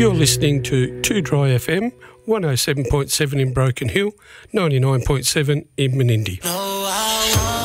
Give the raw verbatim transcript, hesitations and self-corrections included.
You're listening to two Dry F M, one oh seven point seven in Broken Hill, ninety-nine point seven in Menindee. No, I